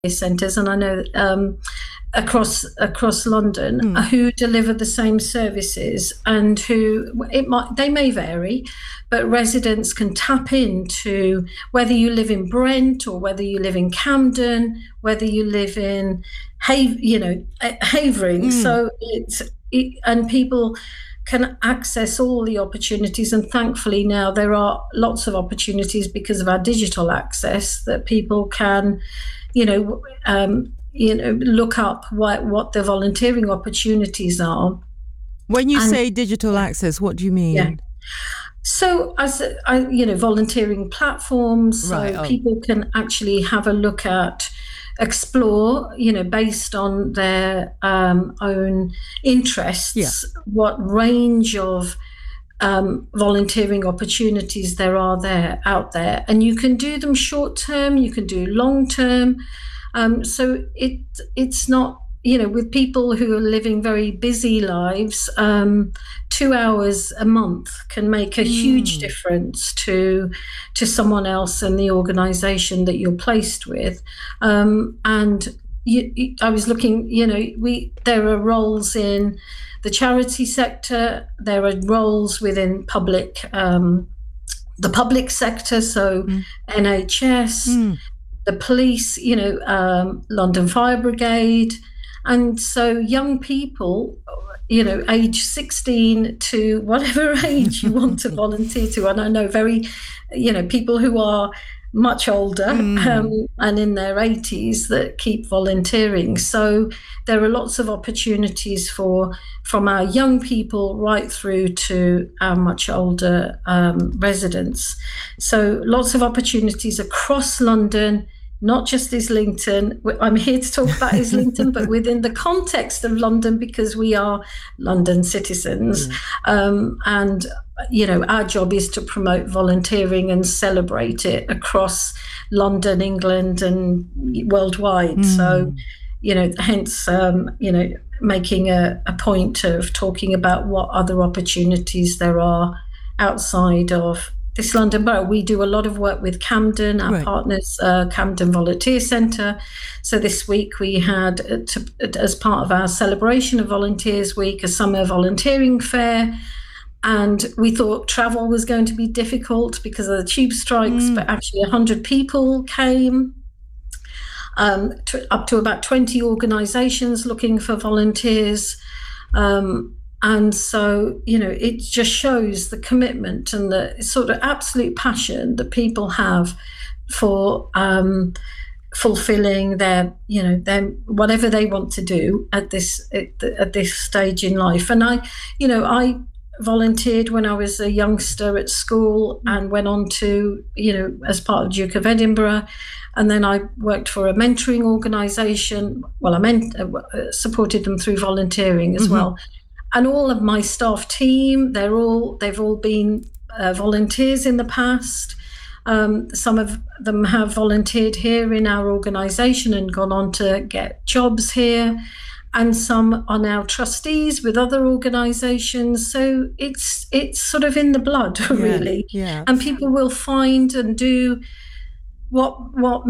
centres, and I know across London, who deliver the same services, and they may vary, but residents can tap into, whether you live in Brent or whether you live in Camden, whether you live in Havering. So and people can access all the opportunities, and thankfully now there are lots of opportunities because of our digital access that people can look up what the volunteering opportunities are. When you say digital access, what do you mean? Yeah. So volunteering platforms, so people can actually have a look at, explore, based on their own interests, what range of volunteering opportunities there are out there, and you can do them short term, you can do long term. So it's not, with people who are living very busy lives, 2 hours a month can make a huge difference to someone else and the organisation that you're placed with. And I was looking, there are roles in the charity sector, there are roles within the public sector, so NHS, the police, London Fire Brigade. And so young people, age 16 to whatever age you want to volunteer to. And I know people who are much older and in their 80s that keep volunteering. So there are lots of opportunities from our young people right through to our much older residents. So lots of opportunities across London, not just Islington. I'm here to talk about Islington, but within the context of London, because we are London citizens. And our job is to promote volunteering and celebrate it across London, England, and worldwide. So, hence, making a point of talking about what other opportunities there are outside of this London Borough. We do a lot of work with Camden, our partners, Camden Volunteer Centre. So this week we had, as part of our celebration of Volunteers Week, a summer volunteering fair. And we thought travel was going to be difficult because of the tube strikes, but actually 100 people came, up to about 20 organisations looking for volunteers. And so, it just shows the commitment and the sort of absolute passion that people have for fulfilling their whatever they want to do at this stage in life. And I volunteered when I was a youngster at school and went on to, as part of Duke of Edinburgh. And then I worked for a mentoring organisation. Well, I supported them through volunteering as well. And all of my staff team, they've all been volunteers in the past. Some of them have volunteered here in our organisation and gone on to get jobs here. And some are now trustees with other organisations. So it's sort of in the blood, really. Yeah. And people will find and do what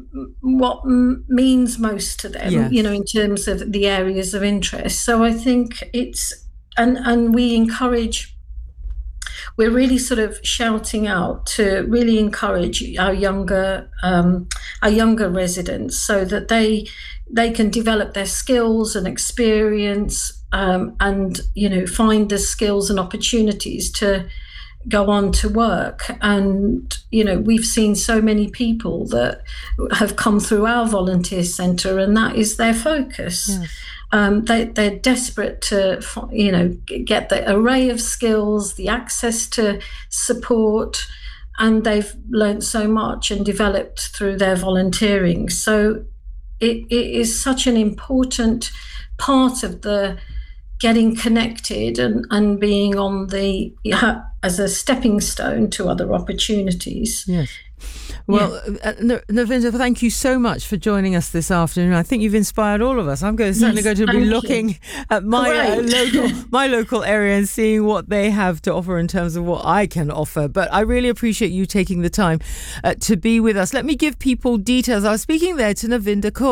means most to them, in terms of the areas of interest. So I think and we encourage, we're really sort of shouting out to really encourage our younger residents so that they can develop their skills and experience, and find the skills and opportunities to go on to work. And we've seen so many people that have come through our volunteer centre, and that is their focus. They're desperate to get the array of skills, the access to support, and they've learnt so much and developed through their volunteering. So it is such an important part of the getting connected and being on as a stepping stone to other opportunities. Yes. Well, Navinda, thank you so much for joining us this afternoon. I think you've inspired all of us. I'm certainly going to be looking at my local area and seeing what they have to offer in terms of what I can offer. But I really appreciate you taking the time to be with us. Let me give people details. I was speaking there to Navinda Kaur.